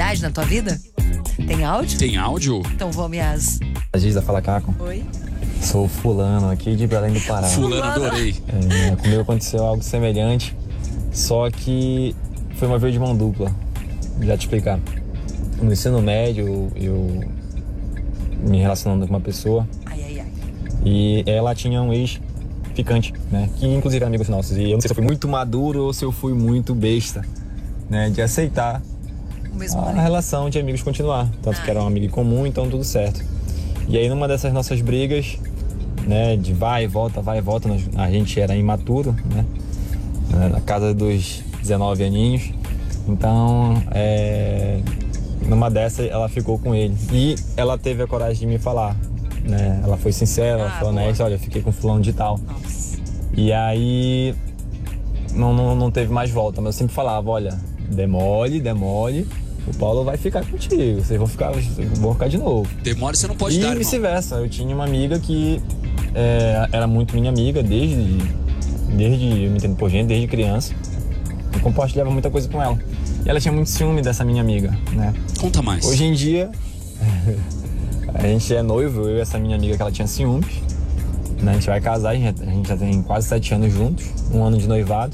celebridade na tua vida? Tem áudio? Tem áudio? Então vamos às... A Giza fala, Caco. Oi? Sou fulano aqui de Belém do Pará. Fulano, adorei. Comigo aconteceu algo semelhante, só que foi uma via de mão dupla. Já te explicar. No ensino médio, eu me relacionando com uma pessoa. Ai. E ela tinha um ex-ficante, né? Que inclusive era amigos nossos. E eu não sei se eu fui muito maduro ou se eu fui muito besta, né? De aceitar O mesmo a relação de amigos continuar. Tanto que era um amigo em comum, então tudo certo. E aí numa dessas nossas brigas, né? De vai e volta, a gente era imaturo, né? Na casa dos 19 aninhos. Então, numa dessas ela ficou com ele. E ela teve a coragem de me falar, né? Ela foi sincera, ela foi honesta, olha, eu fiquei com fulano de tal. Nossa. E aí não teve mais volta, mas eu sempre falava, olha, demole, o Paulo vai ficar contigo, vocês vão ficar de novo. Demora, você não pode dar, E irmão. vice-versa, eu tinha uma amiga que era muito minha amiga desde eu me entendo por gente, desde criança. Eu compartilhava muita coisa com ela. E ela tinha muito ciúme dessa minha amiga, né? Conta mais. Hoje em dia, a gente é noivo, eu e essa minha amiga que ela tinha ciúmes. Né? A gente vai casar, a gente já tem quase 7 anos juntos, 1 ano de noivado.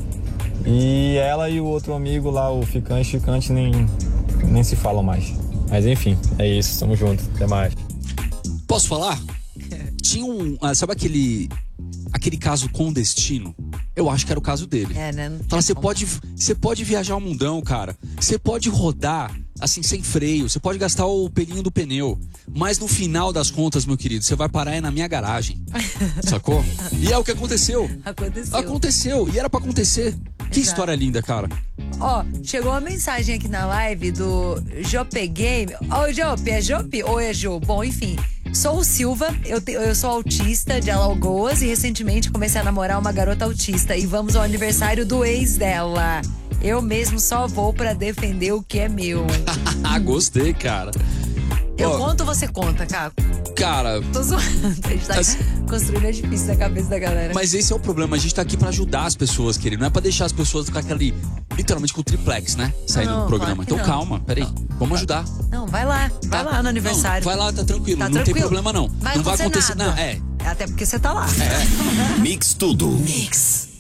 E ela e o outro amigo lá, o ficante nem se falam mais. Mas enfim, é isso, tamo junto, até mais. Posso falar? Tinha sabe aquele caso com destino? Eu acho que era o caso dele. Né? Fala, você pode viajar o mundão, cara. Você pode rodar, assim, sem freio. Você pode gastar o pelinho do pneu. Mas no final das contas, meu querido, você vai parar na minha garagem. Sacou? E é o que aconteceu. Aconteceu. E era pra acontecer. Que história linda, cara. Ó, chegou uma mensagem aqui na live do Jope Game. Ô, Jope, é Jope ou é Jo? Bom, enfim. Sou o Silva, eu sou autista de Alagoas e recentemente comecei a namorar uma garota autista e vamos ao aniversário do ex dela. Eu mesmo só vou pra defender o que é meu. Gostei, cara. Eu conto ou você conta, Caco? Cara... Tô zoando, a gente tá construindo edifício na cabeça da galera. Mas esse é o problema, a gente tá aqui pra ajudar as pessoas, querido. Não é pra deixar as pessoas com aquele, literalmente com o triplex, né? Saindo do programa. Então calma, peraí, vamos ajudar. Não, vai lá no aniversário. Vai lá, tá tranquilo, Tá não tranquilo. tem problema não. Não vai acontecer nada. Não, Até porque você tá lá. Mix tudo. Mix.